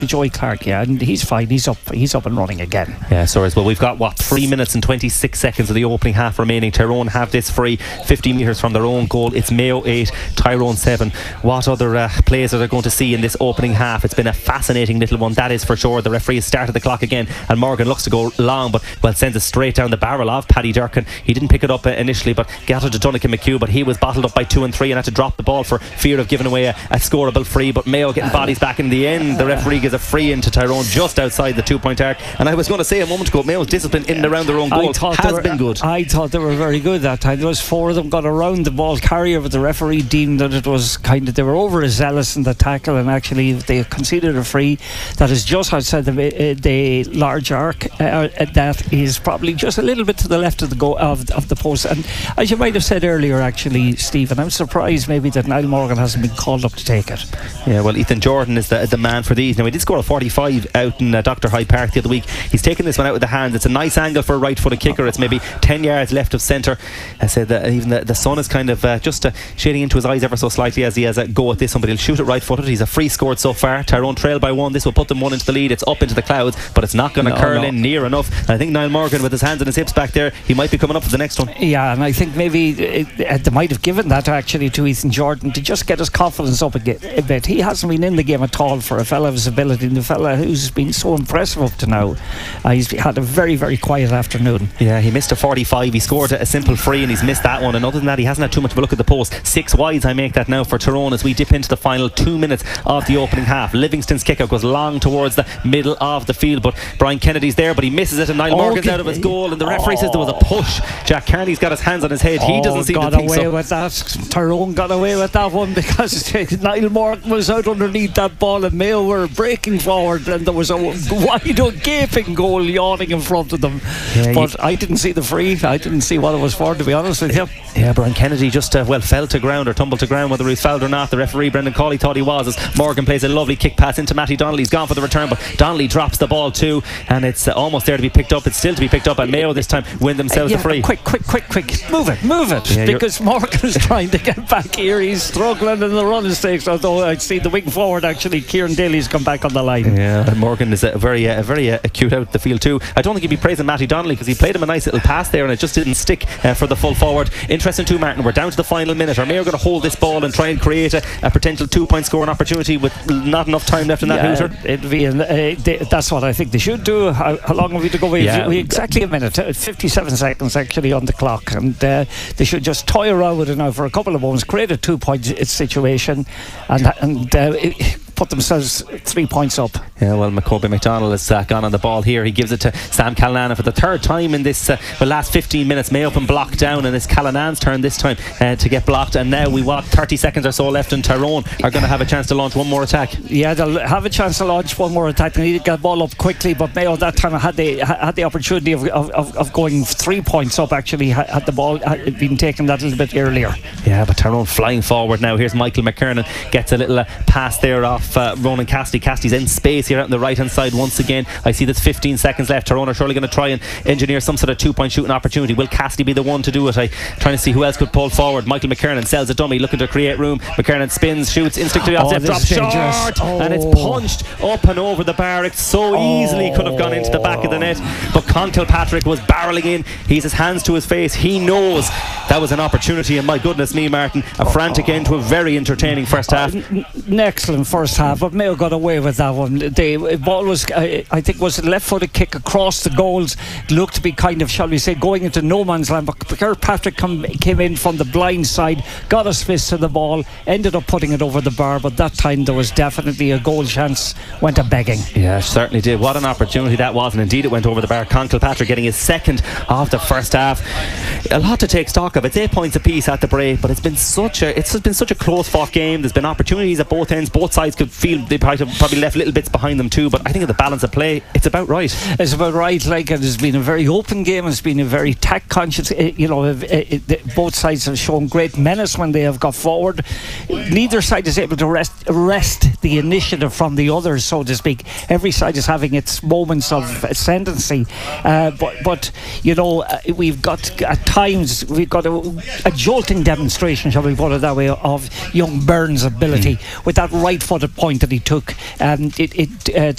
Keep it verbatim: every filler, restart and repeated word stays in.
Joey Clark, yeah, and he's fine. He's up. He's up and running again. Yeah, sorry as well. We've got what three minutes and twenty-six seconds of the opening half remaining. Tyrone have this free, fifty metres from their own goal. It's Mayo eight, Tyrone seven. What other uh, plays are they going to see in this opening half? It's been a fascinating little one, that is for sure. The referee has started the clock again, and Morgan looks to go long, but well sends it straight down the barrel of Paddy Durkin. He didn't pick it up uh, initially, but got it to Duncan McHugh, but he was bottled up by two and three and had to drop the ball for fear of giving away a, a scoreable free. But Mayo getting bodies back in the end. The referee gives a free into Tyrone just outside the two point arc, and I was going to say a moment ago, Mayo's discipline in and around their own goal has were, been good. I thought they were very good that time. There was four of them got around the ball carrier, but the referee deemed that it was kind of, they were overzealous in the tackle, and actually they conceded a free that is just outside the, uh, the large arc. Uh, that is probably just a little bit to the left of the go of, of the post, and as you might have said earlier, actually, Stephen, I'm surprised maybe that Niall Morgan hasn't been called up to take it. Yeah, well, Ethan Jordan is the, the man for these. Now, he did score a forty-five out in uh, Doctor Hyde Park the other week. He's taken this one out with the hands. It's a nice angle for a right footed kicker. It's maybe ten yards left of centre. I said that even the, the sun is kind of uh, just uh, shading into his eyes ever so slightly as he has a go at this one, but he'll shoot it right footed. He's a free scored so far. Tyrone trail by one. This will put them one into the lead. It's up into the clouds, but it's not going to no, curl no. in near enough. And I think Niall Morgan, with his hands and his hips back there, he might be coming up for the next one. Yeah, and I think maybe it, it, they might have given that actually to Ethan Jordan to just get his confidence up a bit. He hasn't been in the game at all for a fella of his ability, and the fella who's been so impressive up to now. Uh, he's had a very very quiet afternoon. Yeah, he missed a forty-five. He scored a, a simple free, and he's missed that one, and other than that he hasn't had too much of a look at the post. Six wides I make that now for Tyrone as we dip into the final two minutes of the opening half. Livingston's kick out goes long towards the middle of the field, but Brian Kennedy's there, but he misses it, and Niall oh, Morgan's out of his goal, and the referee oh. says there was a push. Jack Carney's got his hands on his head. He oh, doesn't seem got to think away so. with that. Tyrone got away with that one because Niall Morgan was out underneath that ball, and Mayo were breaking forward, and there was a wide gaping goal yawning in front of them. Yeah, but I didn't see the free. I didn't see what it was for, to be honest with you. Yeah, Brian Kennedy just uh, well fell to ground or tumbled to ground, whether he was fouled or not. The referee Brendan Cawley thought he was, as Morgan plays a lovely kick pass into Matty Donnelly. He's gone for the return, but Donnelly drops the ball too, and it's uh, almost there to be picked up. It's still to be picked up, and Mayo this time win themselves uh, yeah, the free. Quick, quick, quick, quick, move it, move it, yeah, because Morgan's trying to get back here. He's struggling in the running stakes, although I see the wing forward actually, Kieran Daly's come back on the line. Yeah, and Morgan is a very, uh, very uh, acute out the field too. I don't think he'd be praising Matty Donnelly because he played him a nice little pass there, and it just didn't stick uh, for the full forward. Interesting too, Martin. We're down to the final minute. Are Mayo going to hold this ball and try and create a, a potential two-point scoring opportunity with not enough time left in that yeah, hooter? It'd be, uh, they, that's what I think they should do. How, how long have we to go? We, yeah. we exactly a minute, uh, fifty-seven seconds actually on the clock, and uh, they should just toy around with it now for a couple of moments, create a two-point situation, and and uh, it, put themselves three points up. Yeah, well, Macoby McDonald has uh, gone on the ball here. He gives it to Sam Callanan for the third time in this uh, the last fifteen minutes. May up and blocked down, and it's Callanan's turn this time uh, to get blocked, and now we want thirty seconds or so left, and Tyrone are going to have a chance to launch one more attack. Yeah, they'll have a chance to launch one more attack. They need to get the ball up quickly, but Mayo that time had the had the opportunity of, of, of going three points up actually, had the ball had been taken that little bit earlier. Yeah, but Tyrone flying forward now. Here's Michael McKernan, gets a little uh, pass there off uh, Ronan Cassidy. Cassidy's in space here out on the right hand side once again. I see there's fifteen seconds left. Tyrone are surely going to try and engineer some sort of two point shooting opportunity. Will Cassidy be the one to do it? I trying to see who else could pull forward. Michael McKernan sells a dummy, looking to create room. McKernan spins, shoots instinctively off, oh, drops short, oh. and it's punched up and over the bar. It so oh. easily could have gone into the back of the net, but Con Kilpatrick was barrelling in. He's his hands to his face. He knows that was an opportunity, and my goodness me, Martin, a frantic end to a very entertaining first half. Uh, n- an excellent first half, but Mayo got away with that one. The ball was, uh, I think, was a left-footed kick across the goals. It looked to be kind of, shall we say, going into no man's land. But Kirkpatrick come, came in from the blind side, got his fist to the ball, ended up putting it over the bar. But that time there was definitely a goal chance. Went a begging. Yeah, certainly did. What an opportunity that was, and indeed it went over the bar. Con Kilpatrick getting his second of the first half. A lot to take stock of. It's eight points apiece at the break, but it's been such a it's been such a close-fought game. There's been opportunities at both ends. Both sides could feel they probably left little bits behind them too, but I think of the balance of play, it's about right. It's about right. Like, it has been a very open game. It's been a very tact conscious. You know, it, it, it, both sides have shown great menace when they have got forward. Neither side is able to rest, rest the initiative from the others, so to speak. Every side is having its moments of ascendancy, uh, but but you know, uh, we've got at times we've got a, a jolting demonstration, shall we put it that way, of young Burns' ability mm. with that right foot point that he took. Um, it, it uh,